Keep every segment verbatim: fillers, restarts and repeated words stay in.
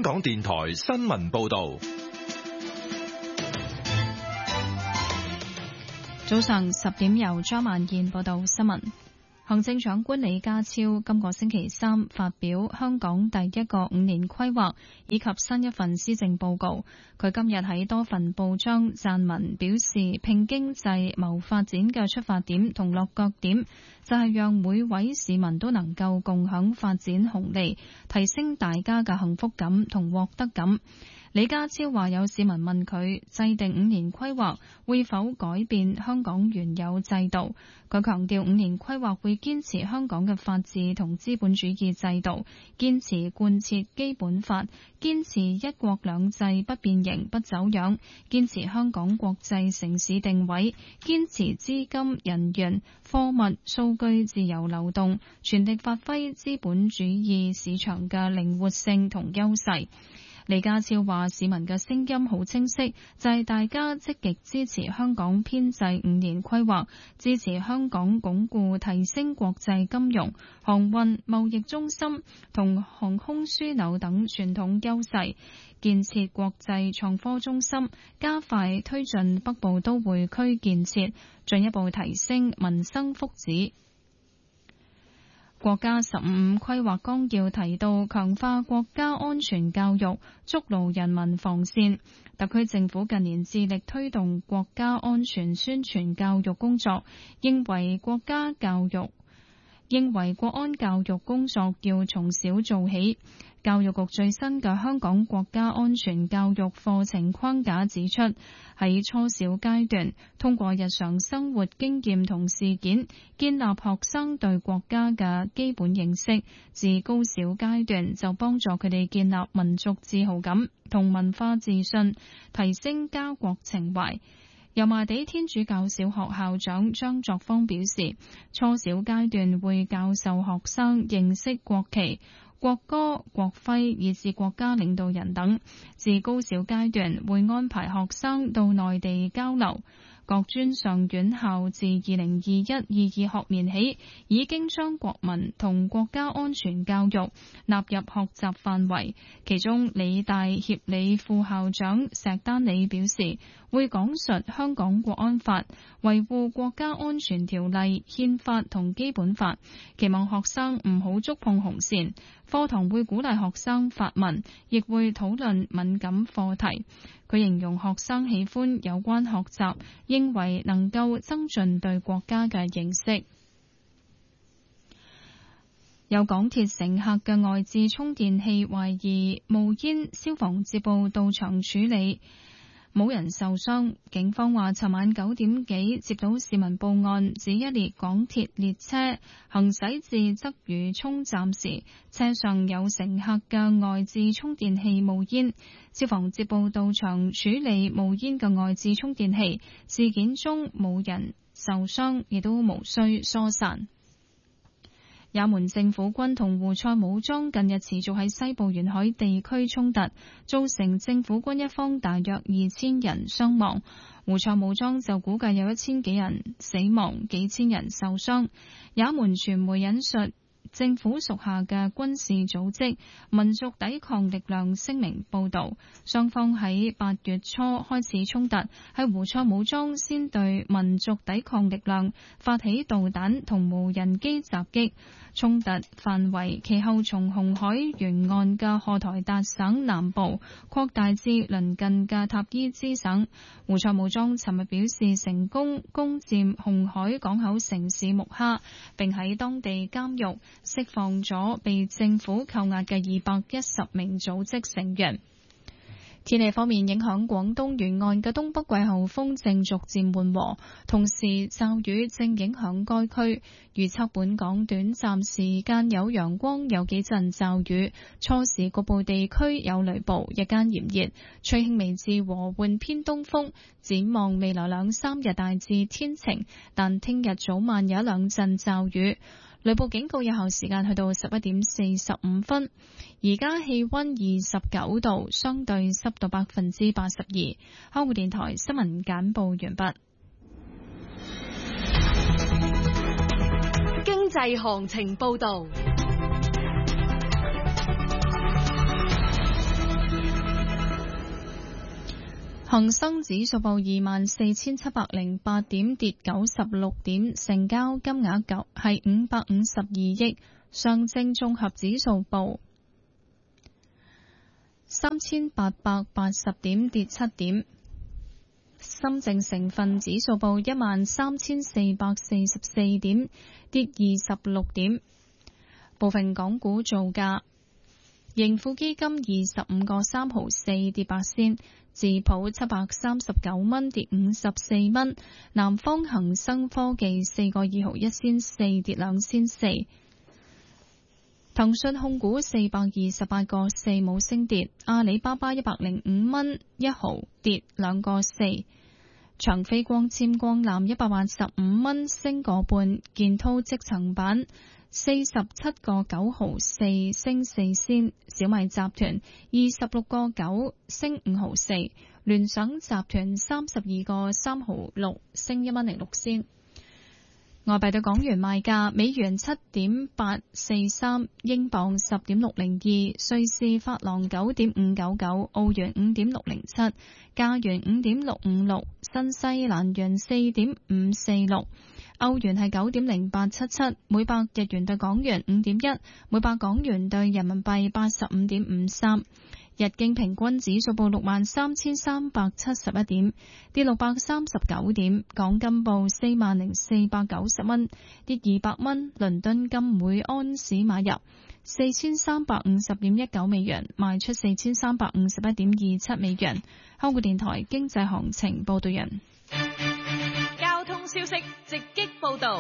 港電台新聞報道。 早上十點由張萬燕報道新聞。行政長官李家超今個星期三發表香港第一個五年規劃以及新一份施政報告。佢今日喺多份報章撰文表示，拼經濟謀發展嘅出發點同落腳點就係讓每位市民都能夠共享發展紅利，提升大家嘅幸福感同獲得感。李家超話有市民問佢制定五年規劃會否改變香港原有制度，佢強調五年規劃會堅持香港嘅法治同資本主義制度，堅持貫徹基本法，堅持一國兩制不變形不走樣，堅持香港國際城市定位，堅持資金、人員、貨物、數據自由流動，全力發揮資本主義市場嘅靈活性同優勢。李家超話市民嘅聲音好清晰，就係大家積極支持香港編制五年規劃，支持香港鞏固提升國際金融、航運、貿易中心同航空樞紐等傳統優勢，建設國際創科中心，加快推進北部都會區建設，進一步提升民生福祉。國家十五五規劃綱要提到強化國家安全教育，築牢人民防線。特區政府近年致力推動國家安全宣傳教育工作，認為國家教育認為國安教育工作要從小做起。教育局最新嘅香港國家安全教育課程框架指出，喺初小階段，通過日常生活經驗同事件，建立學生對國家嘅基本認識；至高小階段，就幫助佢哋建立民族自豪感同文化自信，提升家國情懷。油麻地天主教小學校長張作芳表示，初小階段會教授學生認識國旗、國歌、國徽以至國家領導人等，至高小階段會安排學生到內地交流。各專上院校自二零二一、二二學年起，已經將國民同國家安全教育納入學習範圍。其中，理大協理副校長石丹理表示，會講述香港國安法、維護國家安全條例、憲法同基本法，期望學生唔好觸碰紅線。課堂會鼓勵學生發問，亦會討論敏感課題。佢形容學生喜歡有關學習，認為能夠增進對國家嘅認識。有港鐵乘客嘅外置充電器懷疑冒煙，消防接報到場處理，冇人受傷。警方話，尋晚九點幾接到市民報案，指一列港鐵列車行駛至鰂魚涌站時，車上有乘客嘅外置充電器冒煙。消防接報到場處理冒煙嘅外置充電器，事件中冇人受傷，亦都無需疏散。也門政府軍同胡塞武裝近日持續喺西部沿海地區衝突，造成政府軍一方大約二千人傷亡，胡塞武裝就估計有一千幾人死亡，幾千人受傷。也門傳媒引述政府屬下嘅軍事組織民族抵抗力量聲明報導，雙方喺八月初開始衝突，係胡塞武裝先對民族抵抗力量發起導彈同無人機襲擊，衝突範圍其後從紅海沿岸嘅荷台達省南部擴大至鄰近嘅塔伊茲省。胡塞武裝尋日表示成功攻佔紅海港口城市木哈，並喺當地監獄釋放咗被政府扣押嘅二百一十名組織成員。天氣方面，影響廣東沿岸嘅東北季候風正逐漸緩和，同時驟雨正影響該區。預測本港短暫時間有陽光，有幾陣驟雨，初時局部地區有雷暴，日間炎熱，吹輕微至和緩偏東風。展望未來兩三日大致天晴，但聽日早晚有一兩陣驟雨。雷暴警告有效時間去到十一點四十五分。而家氣溫二十九度，相對濕度百分之八十二。香港電台新聞簡報完畢。 經濟行情報道。 恒生指數報二萬四千七百零八點，跌九十六點，成交金額九係五百五十二億。上證綜合指數報三千八百八十點，跌七點。深證成分指數報一萬三千四百四十四點，跌二十六點。部分港股造價：盈富基金二十五個三毫四，跌八仙；智普七百三十九蚊，跌五十四蚊；南方恒生科技四個二毫一仙四，跌兩仙四；騰訊控股四百二十八個四，冇升跌；阿里巴巴一百零五蚊一毫，跌兩個四；長飛光纖光纜一百八十五蚊，升個半；建滔積層板四十七個九毫四，升四仙；小米集團二十六個九，升五毫四；聯想集團三十二個三毫六，升一蚊零六仙。外幣對港元賣價：美元七點八四三，英鎊十點六零二，瑞士法郎九點五九九，澳元五點六零七，加元五點六五六，新西蘭元四點五四六。歐元係九點零八七七，每百日元對港元五點一，每百港元對人民幣八十五點五三。日經平均指數報六萬三千三百七十一點，跌六百三十九點。港金報四萬零四百九十蚊，跌二百蚊。倫敦金每安士買入四千三百五十點一九美元，賣出四千三百五十一點二七美元。香港電台經濟行情報道人。 交通消息直擊報道。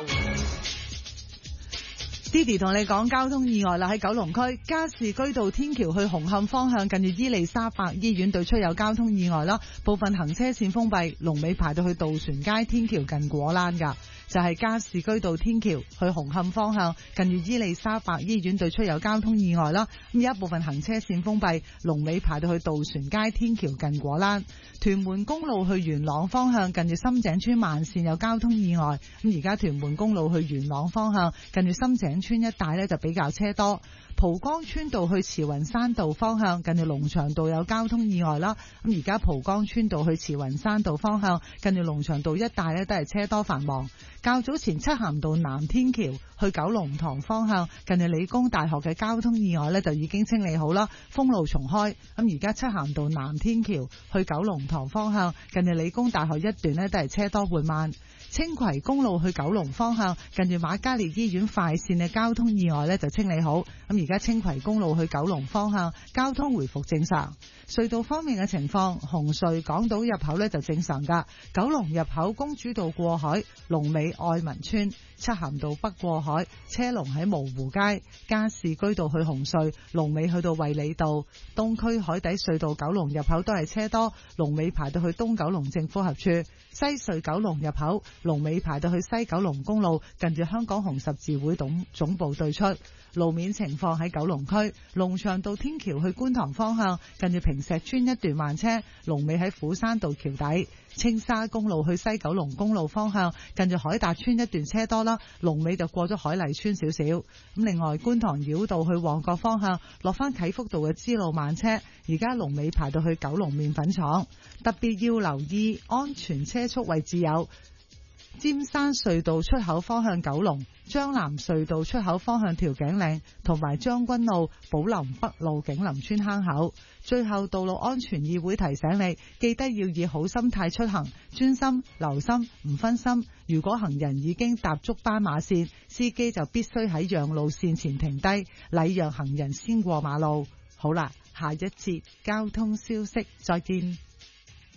Didi 同你講交通意外啦，喺九龍區加士居道天橋去紅磡方向，近住伊利沙伯醫院對出有交通意外啦，部分行車線封閉，龍尾排到去渡船街天橋近果欄噶。就係加士居道天橋去紅磡方向，近住伊利沙伯醫院對出有交通意外啦。咁有一部分行車線封閉，龍尾排到去渡船街天橋近果欄。屯門公路去元朗方向，近住深井村慢線有交通意外。咁而家屯門公路去元朗方向，近住深井村一帶呢就比較車多。蒲崗村道去慈雲山道方向，近住龍翔道有交通意外啦。咁而家蒲崗村道去慈雲山道方向，近住龍翔道一帶呢都係車多繁忙。較早前漆咸道南天橋去九龍塘方向，近住理工大學嘅交通意外呢就已經清理好啦，封路重開。咁而家漆咸道南天橋去九龍塘方向，近住理工大學一段呢都係車多緩慢。青葵公路去九龍方向，近住瑪嘉烈醫院快線嘅交通意外呢就清理好。咁而家青葵公路去九龍方向交通回復正常。隧道方面嘅情況，紅隧港島入口呢就正常噶。九龍入口公主道過海，龍尾愛民村；漆咸道北過海，車龍喺蕪湖街；加士居道去紅隧，龍尾去到衛理道；東區海底隧道九龍入口都係車多，龍尾排到去東九龍政府合署；西隧九龍入口，龍尾排到去西九龍公路，近住香港紅十字會總總部對出。路面情況喺九龍區龍翔道天橋去觀塘方向，近住坪石邨一段慢車，龍尾喺虎山道橋底；青沙公路去西九龍公路方向，近住海達邨一段車多啦，龍尾就過咗海麗邨少少。咁另外觀塘繞道去旺角方向，落翻啟福道嘅支路慢車，而家龍尾排到去九龍麵粉廠。特別要留意安全車速位置有尖山隧道出口方向九龍、將南隧道出口方向調景嶺，同埋將軍澳寶林北路景林村坑口。最後，道路安全議會提醒你，記得要以好心態出行，專心留心，唔分心。如果行人已經踏足斑馬線，司機就必須喺讓路線前停低，禮讓行人先過馬路。好啦，下一節交通消息，再見。